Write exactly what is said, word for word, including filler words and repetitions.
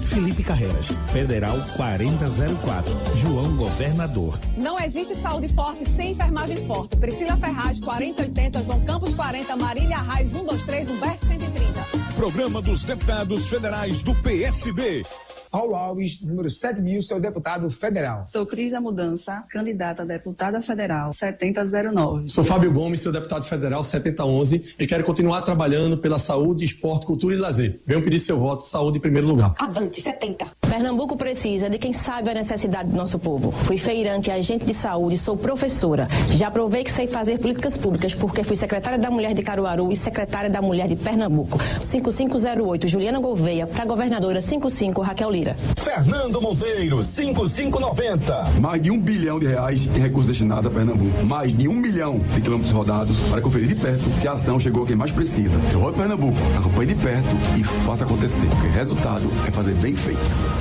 Felipe Carreiras, Federal quarenta zero quatro, João Governador. Não existe saúde forte sem enfermagem forte. Priscila Ferraz, quarenta oitenta, João Campos quarenta, Marília Arraes cento e vinte e três, Humberto cento e trinta. Programa dos Deputados Federais do P S B. Paulo Alves, número sete mil, seu deputado federal. Sou Cris da Mudança, candidata a deputada federal, setenta zero nove. Sou Fábio Gomes, seu deputado federal, setenta onze, e quero continuar trabalhando pela saúde, esporte, cultura e lazer. Venham pedir seu voto, saúde em primeiro lugar. Avante, setenta. Pernambuco precisa de quem sabe a necessidade do nosso povo. Fui feirante, agente de saúde, sou professora. Já provei que sei fazer políticas públicas porque fui secretária da Mulher de Caruaru e secretária da Mulher de Pernambuco. cinco cinco zero oito, Juliana Gouveia, para governadora cinco cinco, Raquel Lira. Fernando Monteiro, cinco cinco nove zero. Mais de um bilhão de reais em recursos destinados a Pernambuco. Mais de um milhão de quilômetros rodados para conferir de perto se a ação chegou a quem mais precisa. Eu rodo Pernambuco, acompanhe de perto e faça acontecer. Porque resultado é fazer bem feito.